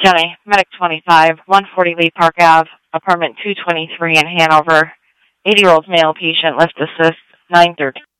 County, Medic 25, 140 Lee Park Ave, apartment 223 in Hanover. 80-year-old male patient, lift assist, 913.